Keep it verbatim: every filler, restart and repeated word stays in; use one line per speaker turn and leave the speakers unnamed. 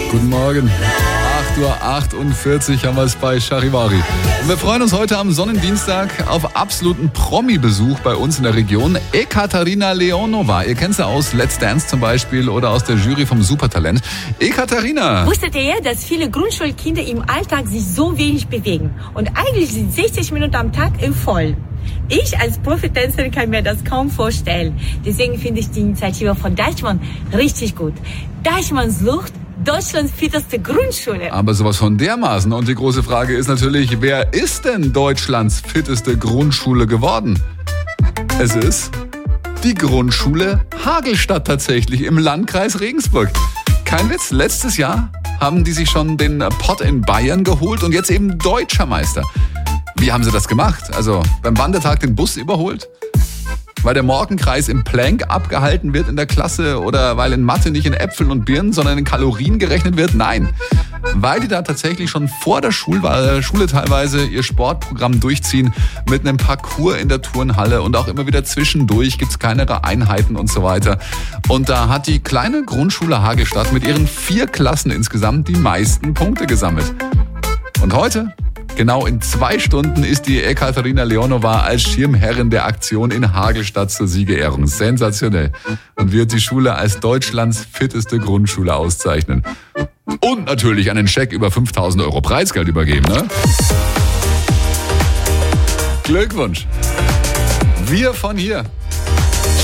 Guten Morgen. acht Uhr achtundvierzig haben wir es bei Charivari. Und wir freuen uns heute am Sonnendienstag auf absoluten Promi-Besuch bei uns in der Region. Ekaterina Leonova. Ihr kennt sie aus Let's Dance zum Beispiel oder aus der Jury vom Supertalent. Ekaterina.
Wusstet ihr, dass viele Grundschulkinder im Alltag sich so wenig bewegen? Und eigentlich sind sechzig Minuten am Tag im Voll. Ich als Profitänzerin kann mir das kaum vorstellen. Deswegen finde ich die Initiative von Deichmann richtig gut. Deichmann sucht Deutschlands fitteste Grundschule.
Aber sowas von dermaßen. Und die große Frage ist natürlich, wer ist denn Deutschlands fitteste Grundschule geworden? Es ist die Grundschule Hagelstadt tatsächlich im Landkreis Regensburg. Kein Witz, letztes Jahr haben die sich schon den Pott in Bayern geholt und jetzt eben Deutscher Meister. Wie haben sie das gemacht? Also beim Wandertag den Bus überholt? Weil der Morgenkreis im Plank abgehalten wird in der Klasse oder weil in Mathe nicht in Äpfeln und Birnen, sondern in Kalorien gerechnet wird? Nein. Weil die da tatsächlich schon vor der Schule, Schule teilweise ihr Sportprogramm durchziehen mit einem Parcours in der Turnhalle und auch immer wieder zwischendurch gibt's kleinere Einheiten und so weiter. Und da hat die kleine Grundschule Hagelstadt mit ihren vier Klassen insgesamt die meisten Punkte gesammelt. Und heute, genau in zwei Stunden, ist die Ekaterina Leonova als Schirmherrin der Aktion in Hagelstadt zur Siegerehrung. Sensationell. Und wird die Schule als Deutschlands fitteste Grundschule auszeichnen. Und natürlich einen Scheck über fünftausend Euro Preisgeld übergeben, ne? Glückwunsch. Wir von hier.